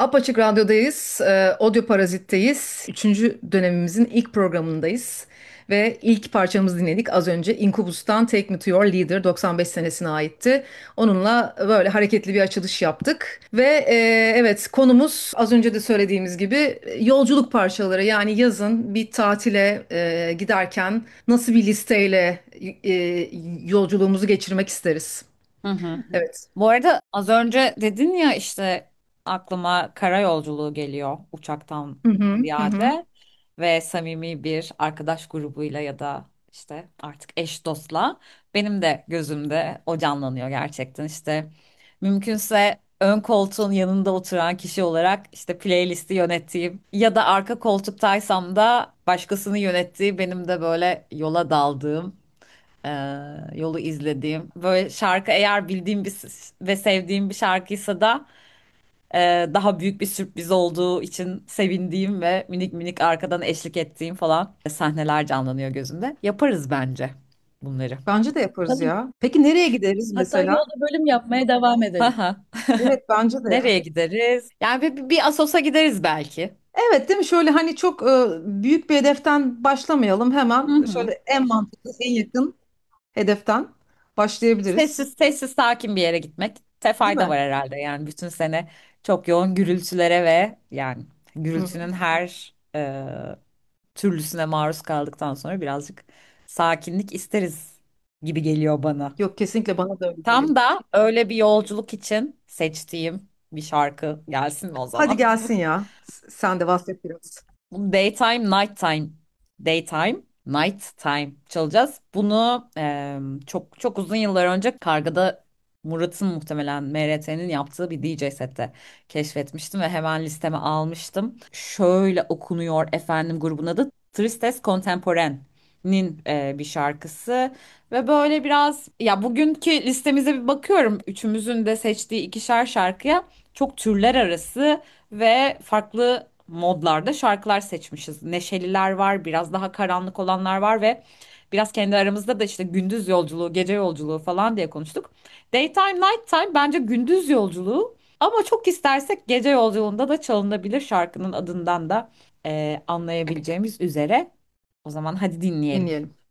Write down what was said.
Apaçık Radyo'dayız, Audio Parazit'teyiz. Üçüncü dönemimizin ilk programındayız. Ve ilk parçamızı dinledik az önce. Incubus'tan Take Me To Your Leader 95 senesine aitti. Onunla böyle hareketli bir açılış yaptık. Ve evet, konumuz az önce de söylediğimiz gibi yolculuk parçaları. Yani yazın bir tatile giderken nasıl bir listeyle yolculuğumuzu geçirmek isteriz. Hı hı. Evet. Bu arada az önce dedin ya işte aklıma kara yolculuğu geliyor uçaktan Hı hı, hı hı. ziyade ve samimi bir arkadaş grubuyla ya da işte artık eş dostla benim de gözümde o canlanıyor gerçekten işte mümkünse ön koltuğun yanında oturan kişi olarak işte playlisti yönettiğim ya da arka koltuktaysam da başkasını yönettiği benim de böyle yola daldığım e, yolu izlediğim. Böyle şarkı eğer bildiğim bir ve sevdiğim bir şarkıysa da e, daha büyük bir sürpriz olduğu için sevindiğim ve minik minik arkadan eşlik ettiğim falan sahneler canlanıyor gözümde. Yaparız bence bunları. Bence de yaparız Tabii. ya. Peki nereye gideriz Hatta mesela? yolda bölüm yapmaya devam edelim. Haha. Evet, bence de ya. Nereye gideriz? Yani bir Assos'a gideriz belki. Evet, değil mi? Şöyle hani çok büyük bir hedeften başlamayalım. Hı Hemen hı. şöyle en mantıklı, en yakın hedeften başlayabiliriz. Sessiz sessiz sakin bir yere gitmek Değil fayda mi? var herhalde. Yani bütün sene çok yoğun gürültülere ve yani Hı hı. gürültünün her türlüsüne maruz kaldıktan sonra birazcık sakinlik isteriz gibi geliyor bana. Yok, kesinlikle bana da öyle geliyor. Tam da öyle bir yolculuk için seçtiğim bir şarkı gelsin mi o Hadi zaman? gelsin ya. Sen de bahset biraz. Bu Daytime, Nighttime çalacağız. Bunu çok çok uzun yıllar önce Karga'da Murat'ın muhtemelen MRT'nin yaptığı bir DJ sette keşfetmiştim ve hemen listeme almıştım. Şöyle okunuyor efendim grubun adı Tristes Contemporane'nin bir şarkısı ve böyle biraz ya bugünkü listemize bir bakıyorum. Üçümüzün de seçtiği ikişer şarkıya çok türler arası ve farklı modlarda şarkılar seçmişiz. Neşeliler var, biraz daha karanlık olanlar var ve biraz kendi aramızda da işte gündüz yolculuğu, gece yolculuğu falan diye konuştuk. Daytime, nighttime bence gündüz yolculuğu ama çok istersek gece yolculuğunda da çalınabilir şarkının adından da anlayabileceğimiz üzere. O zaman hadi dinleyelim. Dinleyelim.